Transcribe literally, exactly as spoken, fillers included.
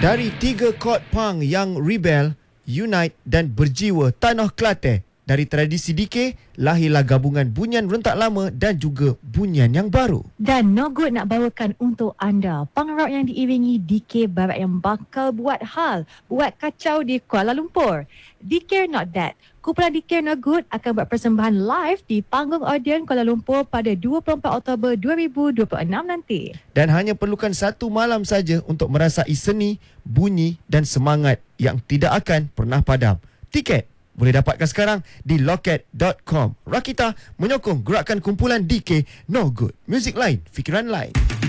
Dari tiga chord punk yang rebel, unite dan berjiwa tanah Kelantan. Dari tradisi D K, lahirlah gabungan bunyian rentak lama dan juga bunyian yang baru. Dan No Good nak bawakan untuk anda punk rock yang diiringi D K Barat yang bakal buat hal, buat kacau di Kuala Lumpur. D K Not That. Kumpulan D K No Good akan buat persembahan live di panggung Odeon Kuala Lumpur pada dua puluh empat Oktober dua ribu dua puluh enam nanti. Dan hanya perlukan satu malam saja untuk merasai seni, bunyi dan semangat yang tidak akan pernah padam. Tiket boleh dapatkan sekarang di loket dot com. Rakita menyokong gerakan kumpulan D K No Good. Muzik lain, fikiran lain.